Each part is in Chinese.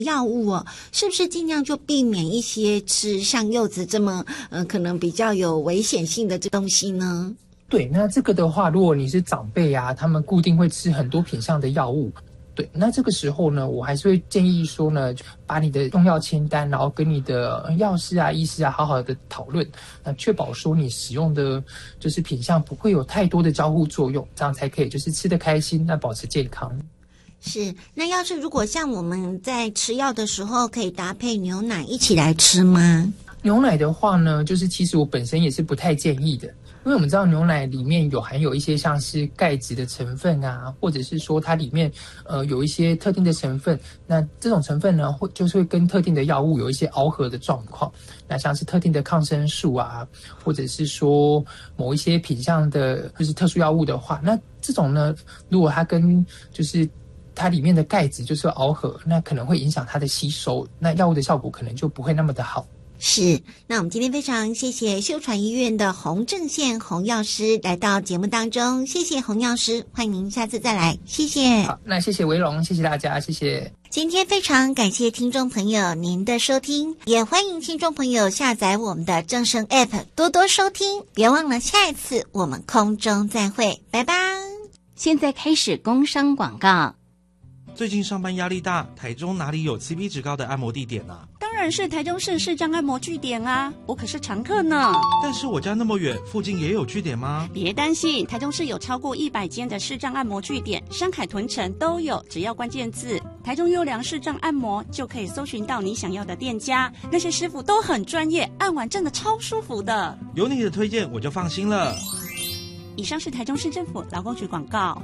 药物哦，是不是尽量就避免一些吃像柚子这么可能比较有危险性的这东西呢？ 对，那这个的话，如果你是长辈啊，他们固定会吃很多品项的药物，对，那这个时候呢，我还是会建议说呢，把你的用药清单，然后跟你的药师啊、医师啊好好的讨论，那确保说你使用的就是品项不会有太多的交互作用，这样才可以就是吃得开心，那保持健康。 是，那要是如果像我们在吃药的时候，可以搭配牛奶一起来吃吗？ 牛奶的话呢，就是其实我本身也是不太建议的，因为我们知道牛奶里面含有一些像是钙质的成分啊，或者是说它里面有一些特定的成分，那这种成分呢就是会跟特定的药物有一些螯合的状况，那像是特定的抗生素啊，或者是说某一些品项的就是特殊药物的话，那这种呢，如果它跟就是它里面的钙质就是螯合，那可能会影响它的吸收，那药物的效果可能就不会那么的好。 是，那我们今天非常谢谢秀传医院的洪正宪洪药师来到节目当中，谢谢洪药师，欢迎您下次再来，谢谢。 好，那谢谢维龙，谢谢大家，谢谢。 今天非常感谢听众朋友您的收听，也欢迎听众朋友下载我们的正声 App 多多收听，别忘了下一次我们空中再会，拜拜。 现在开始工商广告。 最近上班压力大，台中哪里有 CP 值高的按摩地点啊？ 当然是台中市视障按摩据点啊，我可是常客呢。 但是我家那么远，附近也有据点吗？ 别担心，台中市有超过100间的视障按摩据点，山海屯城都有，只要关键字台中优良视障按摩就可以搜寻到你想要的店家，那些师傅都很专业，按完真的超舒服的。 有你的推荐我就放心了。 以上是台中市政府劳工局广告。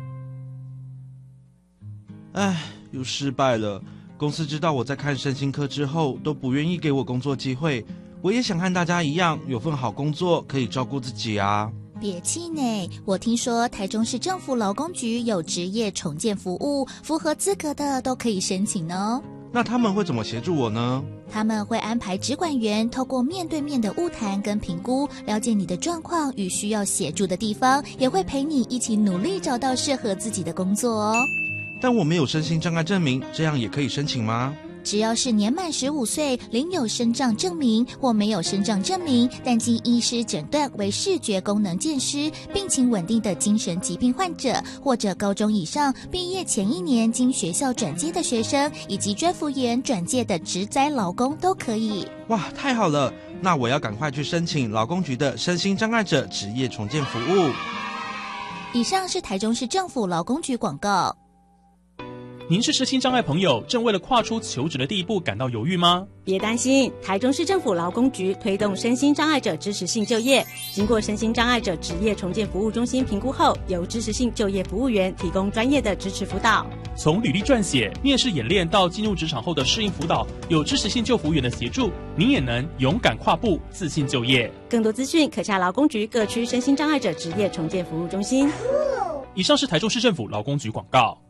唉，又失败了。公司知道我在看身心科之后，都不愿意给我工作机会。我也想和大家一样，有份好工作，可以照顾自己啊。 别气馁，我听说台中市政府劳工局有职业重建服务，符合资格的都可以申请哦。 那他们会怎么协助我呢？ 他们会安排职管员透过面对面的晤谈跟评估，了解你的状况与需要协助的地方，也会陪你一起努力找到适合自己的工作哦。 但我没有身心障碍证明，这样也可以申请吗？ 只要是年满15岁，领有身障证明或没有身障证明，但经医师诊断为视觉功能健失、病情稳定的精神疾病患者，或者高中以上毕业前1年经学校转接的学生，以及专辅员转介的职灾劳工都可以。 哇，太好了！那我要赶快去申请劳工局的身心障碍者职业重建服务。 以上是台中市政府劳工局广告。 您是身心障碍朋友，正为了跨出求职的第一步感到犹豫吗？ 别担心，台中市政府劳工局推动身心障碍者支持性就业，经过身心障碍者职业重建服务中心评估后，由支持性就业服务员提供专业的支持辅导。 从履历撰写、面试演练到进入职场后的适应辅导，有支持性就服务员的协助，您也能勇敢跨步，自信就业。 更多资讯可洽劳工局各区身心障碍者职业重建服务中心。 以上是台中市政府劳工局广告。